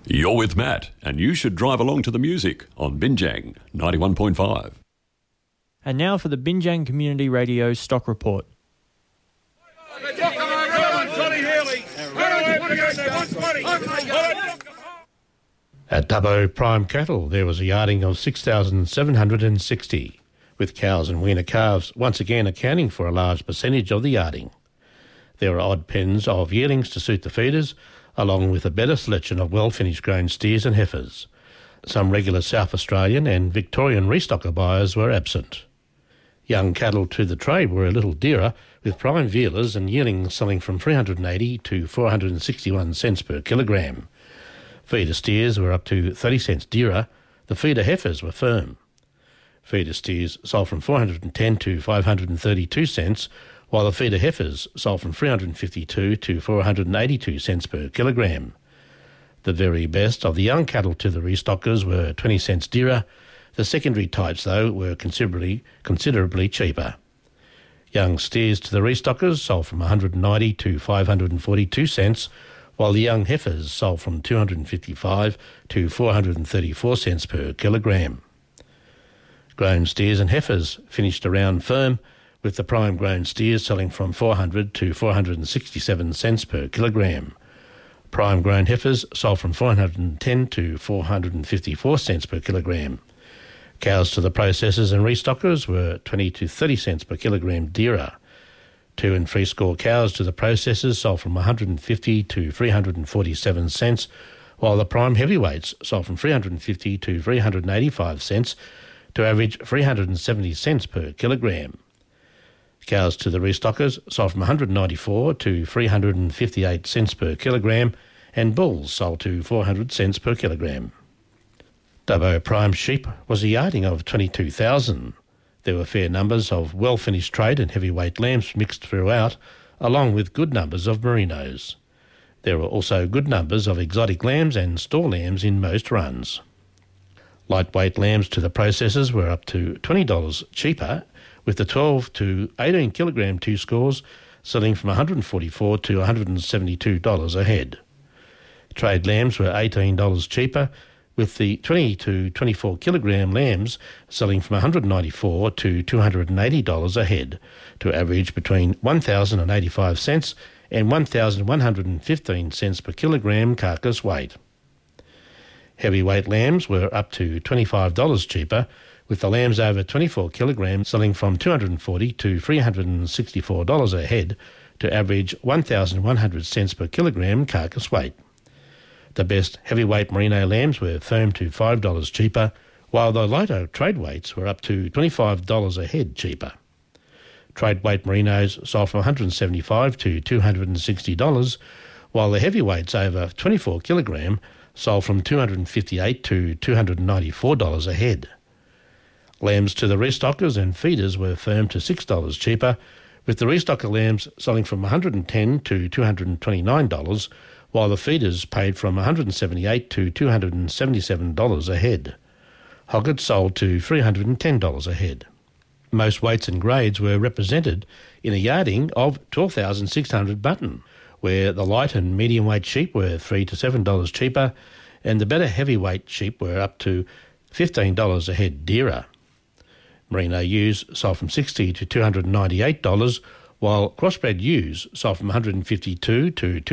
You're with Matt, and you should drive along to the music on Binjang 91.5. And now for the Binjang Community Radio Stock Report. At Dubbo Prime Cattle, there was a yarding of 6,760, with cows and weaner calves once again accounting for a large percentage of the yarding. There are odd pens of yearlings to suit the feeders, along with a better selection of well-finished grown steers and heifers. Some regular South Australian and Victorian restocker buyers were absent. Young cattle to the trade were a little dearer, with prime vealers and yearlings selling from 380 to 461 cents per kilogram. Feeder steers were up to 30 cents dearer. The feeder heifers were firm. Feeder steers sold from 410 to 532 cents, while the feeder heifers sold from 352 to 482 cents per kilogram. The very best of the young cattle to the restockers were 20 cents dearer. The secondary types, though, were considerably cheaper. Young steers to the restockers sold from 190 to 542 cents, while the young heifers sold from 255 to 434 cents per kilogram. Grown steers and heifers finished around firm, with the prime grown steers selling from 400 to 467 cents per kilogram. Prime grown heifers sold from 410 to 454 cents per kilogram. Cows to the processors and restockers were 20 to 30 cents per kilogram dearer. 2 and 3 score cows to the processors sold from 150 to 347 cents, while the prime heavyweights sold from 350 to 385 cents to average 370 cents per kilogram. Cows to the restockers sold from 194 to 358 cents per kilogram, and bulls sold to 400 cents per kilogram. Dubbo Prime sheep was a yarding of 22,000. There were fair numbers of well-finished trade and heavyweight lambs mixed throughout, along with good numbers of merinos. There were also good numbers of exotic lambs and store lambs in most runs. Lightweight lambs to the processors were up to $20 cheaper, with the 12 to 18 kilogram 2 scores selling from $144 to $172 a head. Trade lambs were $18 cheaper, with the 20 to 24 kilogram lambs selling from $194 to $280 a head, to average between 1,085 cents and 1,115 cents per kilogram carcass weight. Heavyweight lambs were up to $25 cheaper, with the lambs over 24 kilograms selling from $240 to $364 a head, to average 1,100 cents per kilogram carcass weight. The best heavyweight merino lambs were firm to $5 cheaper, while the lighter trade weights were up to $25 a head cheaper. Trade weight merinos sold from $175 to $260, while the heavyweights over 24 kilogram sold from $258 to $294 a head. Lambs to the restockers and feeders were firm to $6 cheaper, with the restocker lambs selling from $110 to $229, while the feeders paid from $178 to $277 a head. Hoggets sold to $310 a head. Most weights and grades were represented in a yarding of 12,600 mutton, where the light and medium weight sheep were $3 to $7 cheaper, and the better heavyweight sheep were up to $15 a head dearer. Merino ewes sold from $60 to $298, while crossbred ewes sold from $152 to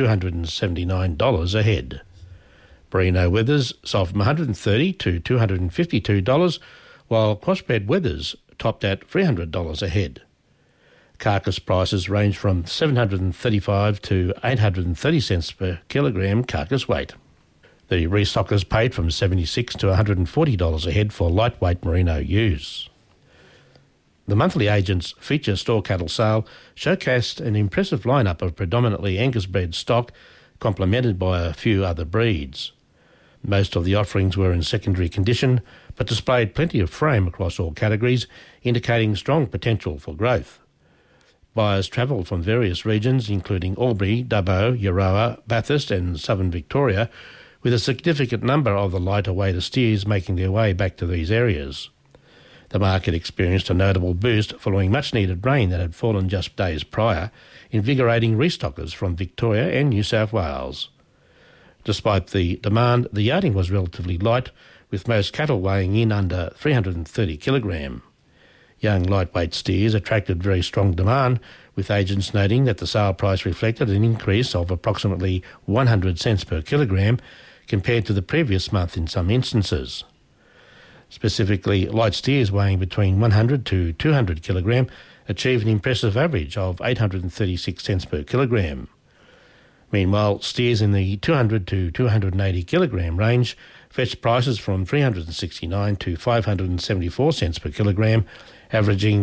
$279 a head. Merino wethers sold from $130 to $252, while crossbred wethers topped at $300 a head. Carcass prices range from $735 to $830 cents per kilogram carcass weight. The restockers paid from $76 to $140 a head for lightweight merino ewes. The monthly agent's feature store cattle sale showcased an impressive lineup of predominantly Angus bred stock, complemented by a few other breeds. Most of the offerings were in secondary condition, but displayed plenty of frame across all categories, indicating strong potential for growth. Buyers travelled from various regions, including Albury, Dubbo, Euroa, Bathurst and southern Victoria, with a significant number of the lighter weight steers making their way back to these areas. The market experienced a notable boost following much-needed rain that had fallen just days prior, invigorating restockers from Victoria and New South Wales. Despite the demand, the yarding was relatively light, with most cattle weighing in under 330 kilogram. Young lightweight steers attracted very strong demand, with agents noting that the sale price reflected an increase of approximately 100 cents per kilogram compared to the previous month in some instances. Specifically, light steers weighing between 100 to 200 kilogram achieved an impressive average of 836 cents per kilogram. Meanwhile, steers in the 200 to 280 kilogram range fetched prices from 369 to 574 cents per kilogram, averaging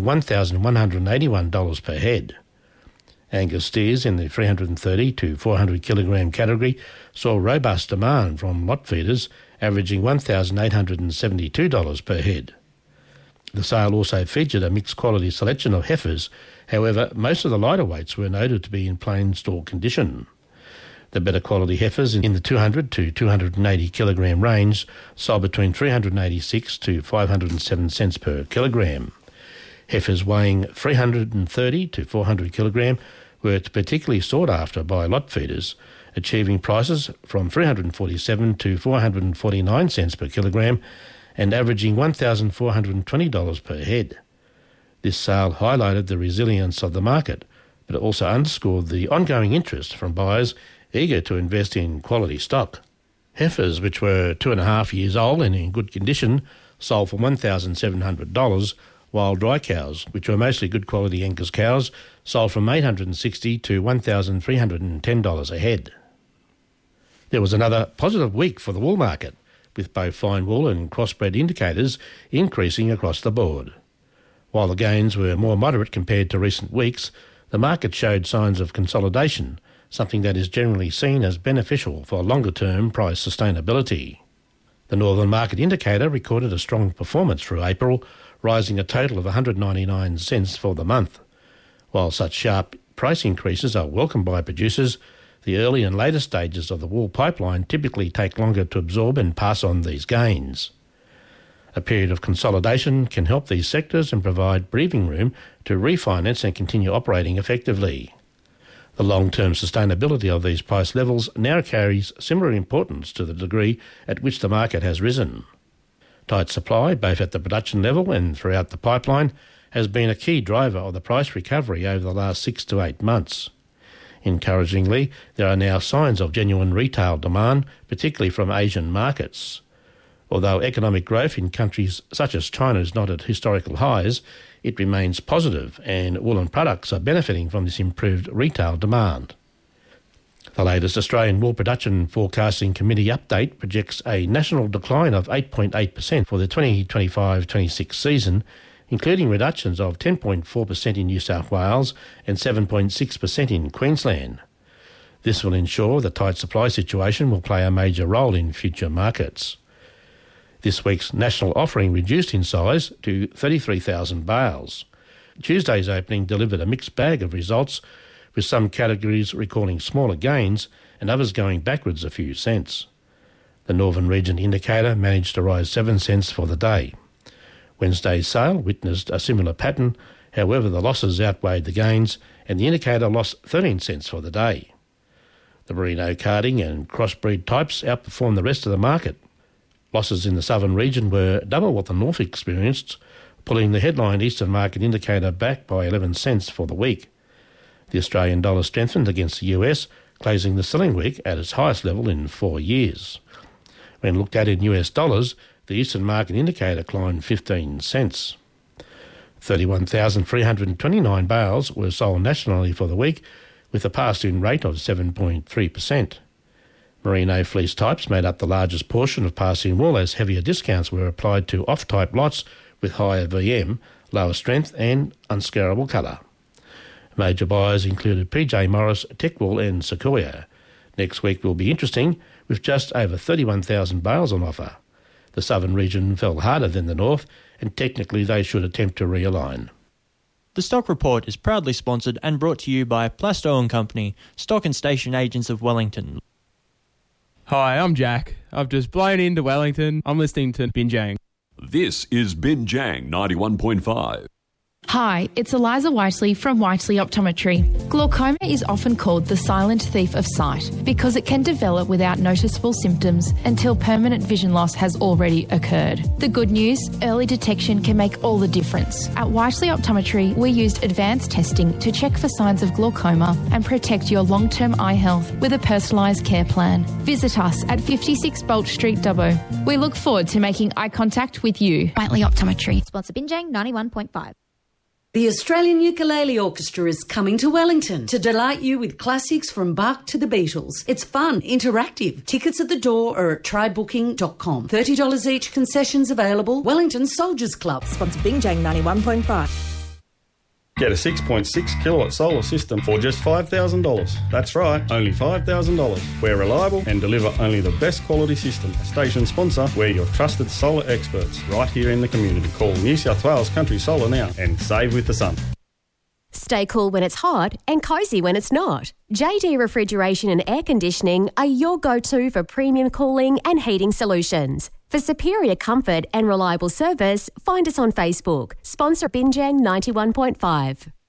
$1,181 per head. Angus steers in the 330 to 400 kilogram category saw robust demand from lot feeders, averaging $1,872 per head. The sale also featured a mixed quality selection of heifers. However, most of the lighter weights were noted to be in plain store condition. The better quality heifers in the 200 to 280 kilogram range sold between 386 to 507 cents per kilogram. Heifers weighing 330 to 400 kilogram were particularly sought after by lot feeders, achieving prices from 347 to 449 cents per kilogram and averaging $1,420 per head. This sale highlighted the resilience of the market, but it also underscored the ongoing interest from buyers eager to invest in quality stock. Heifers, which were 2.5 years old and in good condition, sold for $1,700, while dry cows, which were mostly good quality Angus cows, sold from $860 to $1,310 a head. There was another positive week for the wool market, with both fine wool and crossbred indicators increasing across the board. While the gains were more moderate compared to recent weeks, the market showed signs of consolidation, something that is generally seen as beneficial for longer-term price sustainability. The Northern Market Indicator recorded a strong performance through April, rising a total of 199 cents for the month. While such sharp price increases are welcomed by producers, the early and later stages of the wool pipeline typically take longer to absorb and pass on these gains. A period of consolidation can help these sectors and provide breathing room to refinance and continue operating effectively. The long-term sustainability of these price levels now carries similar importance to the degree at which the market has risen. Tight supply, both at the production level and throughout the pipeline, has been a key driver of the price recovery over the last 6 to 8 months. Encouragingly, there are now signs of genuine retail demand, particularly from Asian markets. Although economic growth in countries such as China is not at historical highs, it remains positive, and woolen products are benefiting from this improved retail demand. The latest Australian Wool Production Forecasting Committee update projects a national decline of 8.8% for the 2025-26 season, including reductions of 10.4% in New South Wales and 7.6% in Queensland. This will ensure the tight supply situation will play a major role in future markets. This week's national offering reduced in size to 33,000 bales. Tuesday's opening delivered a mixed bag of results, with some categories recording smaller gains and others going backwards a few cents. The Northern Region Indicator managed to rise 7 cents for the day. Wednesday's sale witnessed a similar pattern, however the losses outweighed the gains and the indicator lost 13 cents for the day. The merino carding and crossbreed types outperformed the rest of the market. Losses in the southern region were double what the north experienced, pulling the headline Eastern Market Indicator back by 11 cents for the week. The Australian dollar strengthened against the US, closing the selling week at its highest level in 4 years. When looked at in US dollars, the Eastern Market Indicator climbed 15 cents. 31,329 bales were sold nationally for the week, with a pass-in rate of 7.3%. Merino fleece types made up the largest portion of pass-in wool, as heavier discounts were applied to off-type lots with higher VM, lower strength and unscarable colour. Major buyers included PJ Morris, Techwool and Sequoia. Next week will be interesting, with just over 31,000 bales on offer. The southern region fell harder than the north, and technically they should attempt to realign. The Stock Report is proudly sponsored and brought to you by Plasto & Company, stock and station agents of Wellington. Hi, I'm Jack. I've just blown into Wellington. I'm listening to Binjang. This is Binjang 91.5. Hi, it's Eliza Whiteley from Whiteley Optometry. Glaucoma is often called the silent thief of sight because it can develop without noticeable symptoms until permanent vision loss has already occurred. The good news, early detection can make all the difference. At Whiteley Optometry, we used advanced testing to check for signs of glaucoma and protect your long-term eye health with a personalised care plan. Visit us at 56 Bolt Street, Dubbo. We look forward to making eye contact with you. Whiteley Optometry. Sponsor Binjang 91.5. The Australian Ukulele Orchestra is coming to Wellington to delight you with classics from Bach to the Beatles. It's fun, interactive. Tickets at the door or at trybooking.com. $30 each, concessions available. Wellington Soldiers Club. Sponsor Binjang 91.5. Get a 6.6 kilowatt solar system for just $5,000. That's right, only $5,000. We're reliable and deliver only the best quality system. A station sponsor, we're your trusted solar experts right here in the community. Call New South Wales Country Solar now and save with the sun. Stay cool when it's hot and cosy when it's not. JD Refrigeration and Air Conditioning are your go-to for premium cooling and heating solutions. For superior comfort and reliable service, find us on Facebook. Sponsor Binjang 91.5.